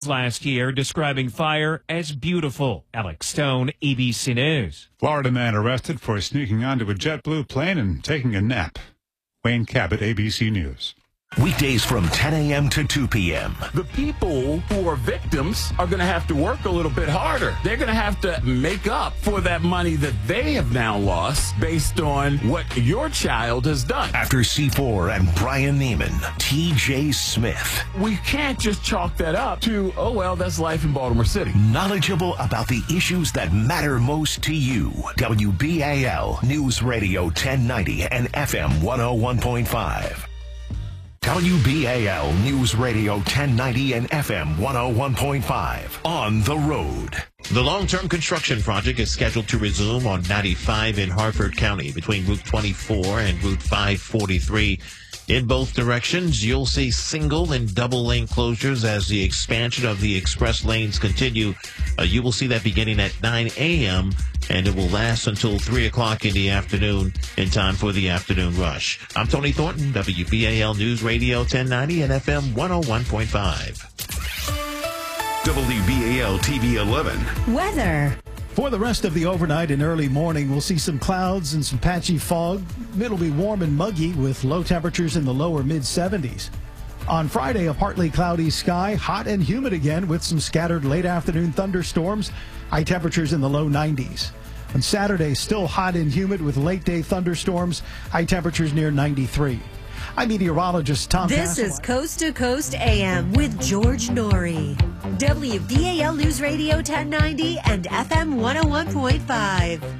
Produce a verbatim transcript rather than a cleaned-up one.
last year describing fire as beautiful. Alex Stone, A B C News. Florida man arrested for sneaking onto a JetBlue plane and taking a nap. Wayne Cabot, A B C News. Weekdays from ten a.m. to two p.m. The people who are victims are going to have to work a little bit harder. They're going to have to make up for that money that they have now lost based on what your child has done. After C four and Brian Neiman, T J Smith. We can't just chalk that up to, oh, well, that's life in Baltimore City. Knowledgeable about the issues that matter most to you. W B A L News Radio ten ninety and F M one oh one point five. W B A L News Radio ten ninety and F M one oh one point five. On the road. The long-term construction project is scheduled to resume on ninety-five in Harford County between Route twenty-four and Route five forty-three. In both directions, you'll see single and double lane closures as the expansion of the express lanes continue. Uh, you will see that beginning at nine a.m. and it will last until three o'clock in the afternoon in time for the afternoon rush. I'm Tony Thornton, W B A L News Radio ten ninety and F M one oh one point five. W B A L T V eleven. Weather. For the rest of the overnight and early morning, we'll see some clouds and some patchy fog. It'll be warm and muggy with low temperatures in the lower mid seventies. On Friday, a partly cloudy sky, hot and humid again with some scattered late afternoon thunderstorms, high temperatures in the low nineties. On Saturday, still hot and humid with late day thunderstorms, high temperatures near ninety-three. I'm meteorologist Tom This Castle. is Coast to Coast A M with George Norrie. W B A L News Radio ten ninety and F M one oh one point five.